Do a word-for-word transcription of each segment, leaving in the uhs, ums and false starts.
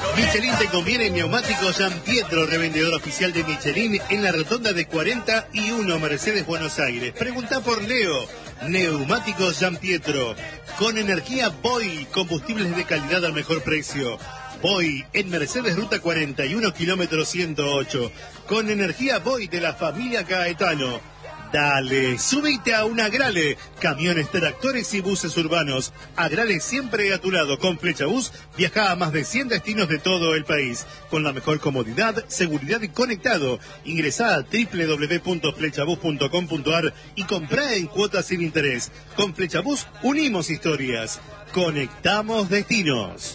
Michelin te conviene en Neumáticos San Pietro, revendedor oficial de Michelin en la rotonda de cuarenta y uno Mercedes, Buenos Aires. Pregunta por Leo. Neumáticos San Pietro. Con energía Boy, combustibles de calidad al mejor precio. Boy en Mercedes, ruta cuarenta y uno, kilómetro ciento ocho. Con energía Boy de la familia Caetano. Dale, subite a un Agrale, camiones, tractores y buses urbanos. Agrale siempre a tu lado. Con Flechabús viaja a más de cien destinos de todo el país, con la mejor comodidad, seguridad y conectado. Ingresá a doble u doble u doble u punto flechabús punto com punto ar y comprá en cuotas sin interés. Con Flechabús unimos historias, conectamos destinos.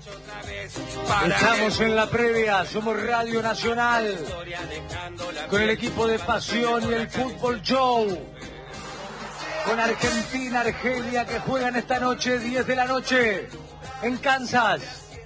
Estamos en la previa, somos Radio Nacional, con el equipo de Pasión y el Fútbol Show, con Argentina, Argelia, que juegan esta noche, diez de la noche, en Kansas.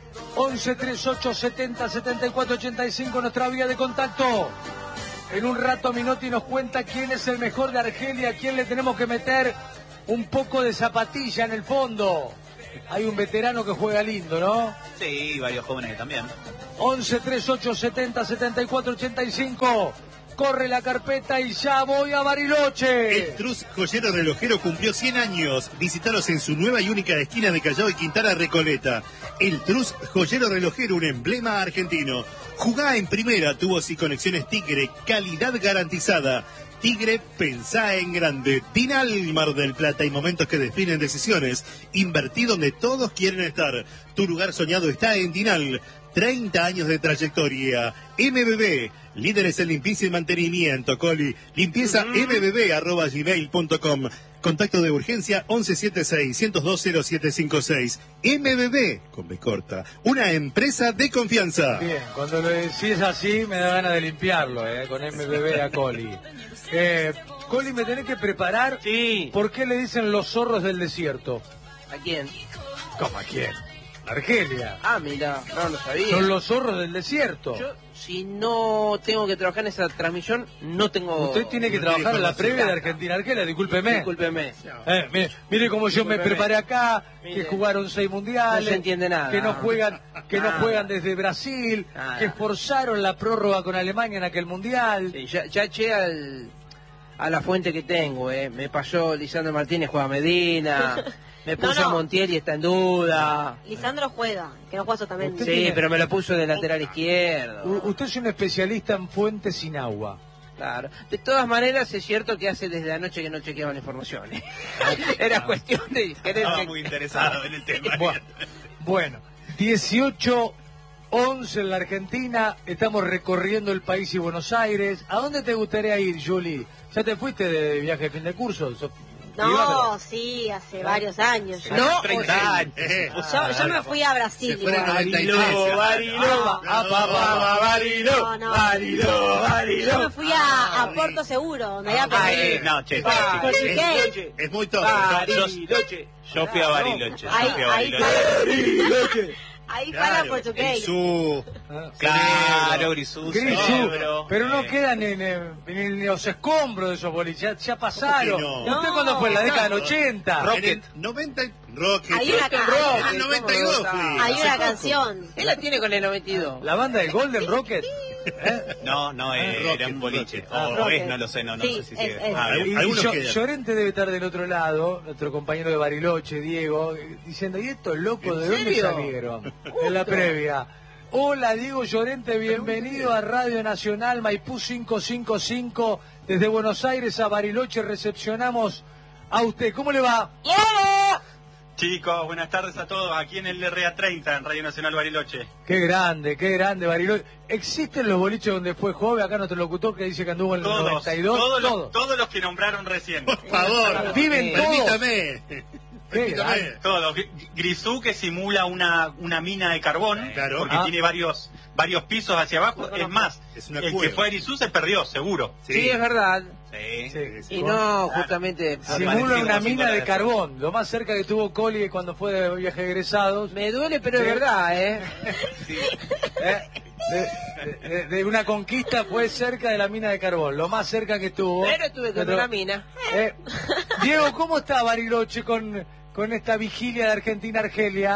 once, treinta y ocho, setenta, setenta y cuatro, ochenta y cinco, nuestra vía de contacto. En un rato Minotti nos cuenta quién es el mejor de Argelia, a quién le tenemos que meter un poco de zapatilla en el fondo. Hay un veterano que juega lindo, ¿no? Sí, varios jóvenes que también. once, treinta y ocho, setenta, setenta y cuatro, ochenta y cinco. Corre la carpeta y ya voy a Bariloche. El Trus Joyero Relojero cumplió cien años. Visítalos en su nueva y única esquina de Callao y Quintana Recoleta. El Trus Joyero Relojero, un emblema argentino. Jugá en primera, tubos y conexiones Tigre, calidad garantizada. Tigre, pensá en grande. Dinal, Mar del Plata, y momentos que definen decisiones. Invertí donde todos quieren estar. Tu lugar soñado está en Dinal. treinta años de trayectoria. M B B, líderes en limpieza y mantenimiento. Coli, limpieza mbb arroba gmail punto com. Contacto de urgencia once setenta y seis, ciento dos, cero siete cincuenta y seis. M B B, con B corta, una empresa de confianza. Bien, cuando lo decís así me da ganas de limpiarlo, eh, con M B B a Coli. Eh, Coli, ¿me tenés que preparar? Sí. ¿Por qué le dicen los zorros del desierto? ¿A quién? ¿Cómo a quién? Argelia. Ah, mira, no lo sabía. Son los zorros del desierto. Yo, si no tengo que trabajar en esa transmisión, no tengo... Usted tiene que trabajar en la previa de Argentina-Argelia, discúlpeme. Discúlpeme. Eh, mire, mire cómo yo me preparé acá, Mire. que jugaron seis mundiales. No se entiende nada. Que no juegan, que no Nada. juegan desde Brasil, Nada. que forzaron la prórroga con Alemania en aquel mundial. Sí, ya, ya eché al, a la fuente que tengo, eh. Me pasó Lisandro Martínez, juega Medina. Me puso No, no. a Montiel y está en duda. Lisandro juega, que no juega también. Usted Sí, tiene- pero me lo puso de lateral izquierdo. U- usted es un especialista en fuentes sin agua. Claro. De todas maneras, es cierto que hace desde la noche que no chequeaba la información. ¿eh? Era cuestión de querer... Estaba muy interesado en el tema. Bueno, bueno, dieciocho once en la Argentina, estamos recorriendo el país y Buenos Aires. ¿A dónde te gustaría ir, Julie? ¿Ya te fuiste de viaje de fin de curso? So- No, sí, hace varios años. ya. No, treinta años. Eh, Yo, yo me fui a Brasil. Se fue en el igual. noventa y tres. Bariló, Ah, Bariló, No, no. Bariló, Bariló. Yo me fui a, a Porto Seguro, donde había Ay, perdido. no, che, che, Portugués. Es muy top. Bariloche. yo fui a Bariloche. Ahí, Yo fui a ahí Bariloche. para, ahí para Portugués. Su... Claro, Grisú, Grisú, Cerebro. pero no Eh, quedan en, en- en los escombros de esos boliches, ya, ya pasaron. ¿Cómo que no? ¿Usted No, cuándo fue? ¿En la década del no. ochenta? En el noventa y... Rocket. Hay una, ca- Rock. Ah, noventa y dos fui. hay Hace una poco. canción. Él la tiene con el noventa y dos. ¿La banda de Golden Rocket? ¿Eh? No, no, eh, Rocket, era un boliche. Rocket. O Ah, o Rocket. es, no lo sé, no, no Sí, sé si es- sigue. es. Ah, Algu- Y, y algunos Llo- quedan. Llorente debe estar del otro lado, nuestro compañero de Bariloche, Diego, eh, diciendo, ¿y estos locos de dónde serio? salieron? En la previa. Hola, Diego Llorente, bienvenido a Radio Nacional Maipú quinientos cincuenta y cinco. Desde Buenos Aires a Bariloche recepcionamos a usted. ¿Cómo le va? Chicos, buenas tardes a todos, aquí en el R A treinta, en Radio Nacional Bariloche. Qué grande, qué grande Bariloche. ¿Existen los boliches donde fue joven? Acá nuestro locutor que dice que anduvo en el Todos, noventa y dos. todos, los, Todo. todos los que nombraron recién. Por favor. Viven todos. Permítame. Qué Permítame. grande. Todos. Gr- Grisú, que simula una, una mina de carbón, Claro. porque Ah. tiene varios varios pisos hacia abajo. Es más, Es una el cueva. que fue a Grisú se perdió, seguro. Sí, es verdad. Sí. Sí. Y no, justamente... Simula Parecido una a mina de Cinco carbón, lo más cerca que tuvo Coli cuando fue de viaje de egresados. Me duele, pero es Sí. verdad, ¿eh? ¿eh? De, de- de una conquista fue cerca de la mina de carbón, lo más cerca que tuvo. Pero estuve con Nuestro- una mina. Eh, Diego, ¿cómo está Bariloche con, con esta vigilia de Argentina-Argelia?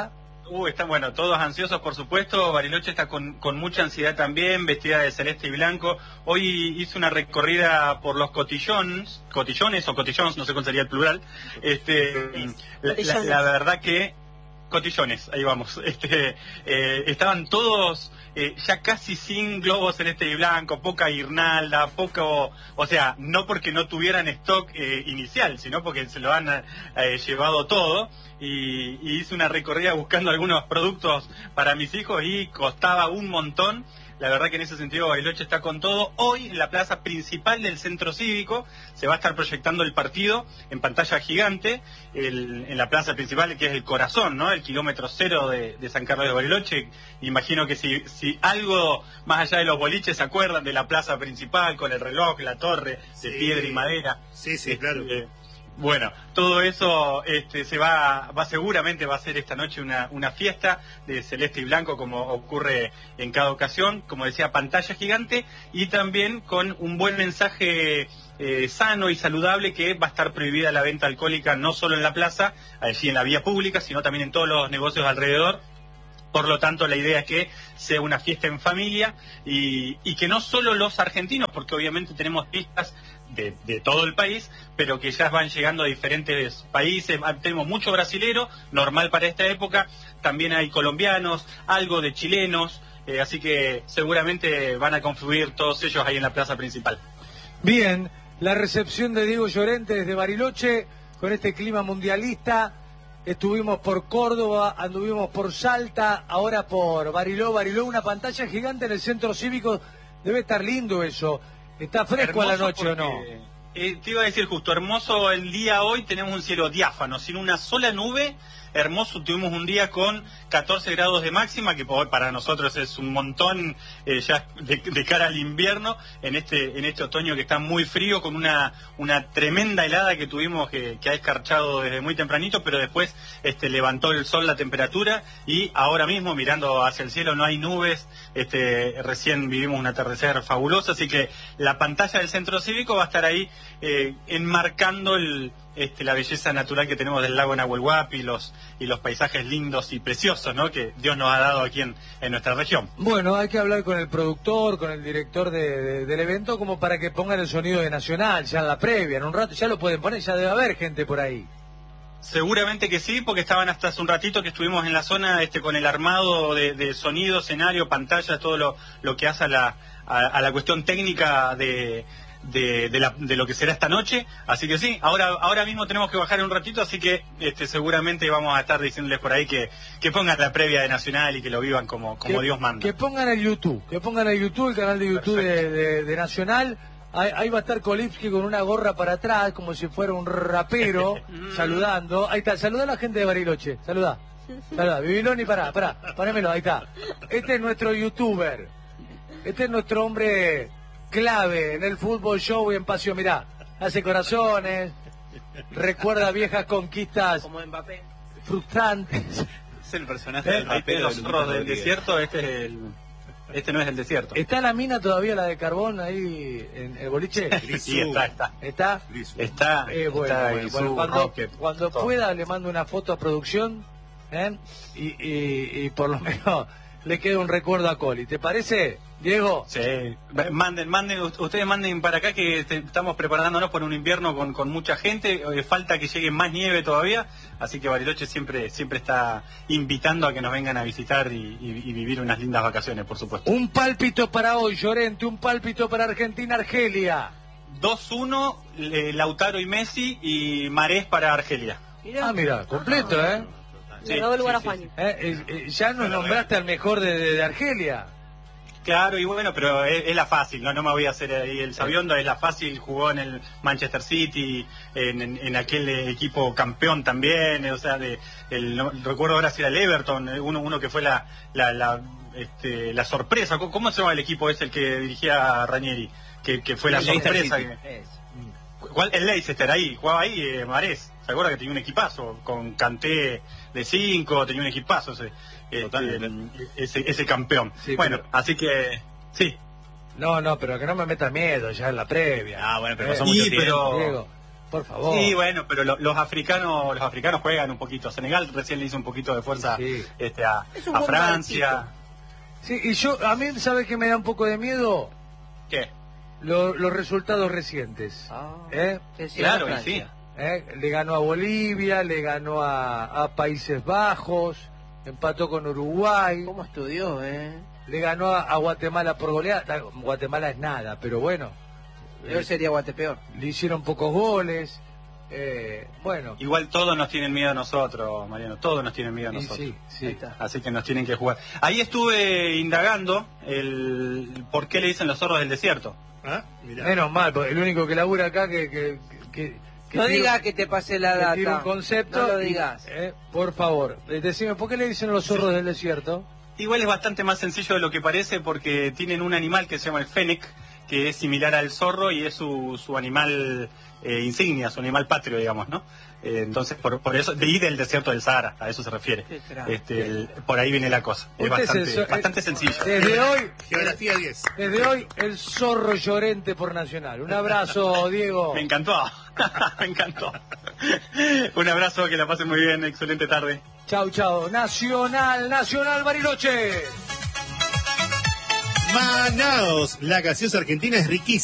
Uh, están, bueno, todos ansiosos, por supuesto. Bariloche está con, con mucha ansiedad también, vestida de celeste y blanco. Hoy hice una recorrida por los cotillones, cotillones o cotillones, no sé cuál sería el plural. Este, la, la, la verdad que cotillones, ahí vamos. Este, eh, estaban todos eh, ya casi sin globo celeste y blanco, poca guirnalda, poco, o sea, no porque no tuvieran stock eh, inicial, sino porque se lo han eh, llevado todo. Y, y hice una recorrida buscando algunos productos para mis hijos y costaba un montón. La verdad que en ese sentido Bariloche está con todo. Hoy en la plaza principal del Centro Cívico se va a estar proyectando el partido en pantalla gigante, el, en la plaza principal, que es el corazón, ¿no? El kilómetro cero de, de San Carlos de Bariloche. Imagino que si, si algo más allá de los boliches se acuerdan de la plaza principal con el reloj, la torre de sí. piedra y madera. Sí, sí, claro. Eh, Bueno, todo eso este, se va, va seguramente va a ser esta noche una, una fiesta de celeste y blanco, como ocurre en cada ocasión, como decía, pantalla gigante y también con un buen mensaje eh, sano y saludable, que va a estar prohibida la venta alcohólica no solo en la plaza, allí en la vía pública, sino también en todos los negocios alrededor. Por lo tanto, la idea es que sea una fiesta en familia y, y que no solo los argentinos, porque obviamente tenemos pistas de, de todo el país, pero que ya van llegando a diferentes países. Tenemos mucho brasilero, normal para esta época, también hay colombianos, algo de chilenos, eh, así que seguramente van a confluir todos ellos ahí en la plaza principal. Bien, la recepción de Diego Llorente desde Bariloche, con este clima mundialista. Estuvimos por Córdoba, anduvimos por Salta, ahora por Bariló, Bariló, una pantalla gigante en el Centro Cívico. Debe estar lindo eso. ¿Está fresco a la noche o no? Eh, te iba a decir justo, hermoso el día hoy, tenemos un cielo diáfano, sin una sola nube. Hermoso, tuvimos un día con catorce grados de máxima, que para nosotros es un montón eh, ya de, de cara al invierno, en este en este otoño que está muy frío, con una una tremenda helada que tuvimos, que, que ha escarchado desde muy tempranito, pero después este levantó el sol la temperatura y ahora mismo, mirando hacia el cielo, no hay nubes. Este, recién vivimos un atardecer fabuloso, así que la pantalla del Centro Cívico va a estar ahí eh, enmarcando el Este, la belleza natural que tenemos del lago Nahuel Huapi y los, y los paisajes lindos y preciosos, ¿no?, que Dios nos ha dado aquí en, en nuestra región. Bueno, hay que hablar con el productor, con el director de, de, del evento, como para que pongan el sonido de Nacional ya en la previa, en un rato ya lo pueden poner, ya debe haber gente por ahí. Seguramente que sí, porque estaban hasta hace un ratito que estuvimos en la zona este, con el armado de, de sonido, escenario, pantalla, todo lo, lo que hace a la, a, a la cuestión técnica de... De, de, la, de lo que será esta noche, así que sí, ahora ahora mismo tenemos que bajar un ratito, así que este, seguramente vamos a estar diciéndoles por ahí que, que pongan la previa de Nacional y que lo vivan como, como que, Dios manda. Que pongan el YouTube, que pongan el YouTube, el canal de YouTube de, de, de Nacional, ahí, ahí va a estar Kolipski con una gorra para atrás, como si fuera un rapero, saludando, ahí está, saluda a la gente de Bariloche, saluda, saluda, Bibiloni, pará, pará, ponémelo, ahí está, este es nuestro youtuber, este es nuestro hombre clave en el fútbol show y en Pasión. Mirá, hace corazones, recuerda viejas conquistas como Mbappé, Es frustrantes. el personaje del rapero de los zorros del desierto. Este es el, este no es el desierto. ¿Está la mina todavía, la de carbón, ahí en el boliche? Sí, está, está. ¿Está? Está, eh, bueno, está bueno, en bueno, su cuando, rocket, cuando todo. pueda le mando una foto a producción, ¿eh? y, y, y por lo menos le queda un recuerdo a Coli. ¿Te parece, Diego? Sí, manden, manden, ustedes manden para acá que te- estamos preparándonos por un invierno con, con mucha gente, eh, falta que llegue más nieve todavía, así que Bariloche siempre siempre está invitando a que nos vengan a visitar y, y- y vivir unas lindas vacaciones, por supuesto. Un pálpito para hoy, Llorente, un pálpito para Argentina-Argelia. dos uno, eh, Lautaro y Messi y Marés para Argelia. Mirá, Ah, mira, completo, ¿eh? le robó el lugar sí, a sí, Juan. Eh, eh, eh, ya nos nombraste al mejor de, de- de Argelia. Claro, y bueno, pero es, es la fácil, no no me voy a hacer ahí el sabiondo, es la fácil, jugó en el Manchester City, en, en- en aquel eh, equipo campeón también, eh, o sea, de el, no- recuerdo ahora si era el Everton, eh, uno uno que fue la la, la, este, la sorpresa. ¿Cómo- ¿Cómo se llama el equipo ese el que dirigía Ranieri? Que, que fue la El Leicester sorpresa. City. que- Es. ¿Cuál? El Leicester, ahí, jugaba ahí, eh, Marés. ¿Se acuerda que tenía un equipazo? Con Kanté de cinco, tenía un equipazo ese, este, Totalmente. ese, ese campeón. Sí, bueno, pero- así que, sí. No, no, pero que no me meta miedo ya en la previa. Ah, bueno, pero Eh, pasó mucho y, tiempo. pero- Diego, Por favor. Sí, bueno, pero lo- los africanos los africanos juegan un poquito. Senegal recién le hizo un poquito de fuerza Sí. este, a, Es un a buen Francia. Sí, y yo, a mí, ¿sabe qué me da un poco de miedo? ¿Qué? Lo- los resultados recientes. Ah. ¿Eh? Sí, sí, Claro, la y sí. Francia. ¿Eh? Le ganó a Bolivia, le ganó a, a Países Bajos, empató con Uruguay, ¿Cómo estudió, eh? le ganó a, a Guatemala por goleada. Guatemala es nada, pero bueno, Peor sería Guatepeor. le hicieron pocos goles. Eh, bueno, Igual todos nos tienen miedo a nosotros, Mariano. Todos nos tienen miedo a y nosotros. sí, sí. Ahí está. Así que nos tienen que jugar. Ahí estuve indagando el por qué le dicen los zorros del desierto. Ah, mirá. Menos mal, porque el único que labura acá que... que, que, que No tira- digas que te pase la que data. tira un concepto. No lo y- digas. eh, por favor, eh, decime, ¿por qué le dicen los zorros del desierto? Igual es bastante más sencillo de lo que parece porque tienen un animal que se llama el fennec, que es similar al zorro y es su, su animal eh, insignia, su animal patrio, digamos, ¿no? Eh, entonces, por, por eso, de ahí del desierto del Sahara, a eso se refiere. Qué crack. Este, el- por ahí viene la cosa. Es Usted es el bastante, zo- bastante eh, sencillo. Desde hoy, Geografía diez. desde hoy, el zorro llorente por Nacional. Un abrazo, Diego. Me encantó, me encantó. Un abrazo, que la pasen muy bien, excelente tarde. Chau, chau. Nacional, Nacional, Bariloche. Manaos, la gaseosa argentina es riquísima.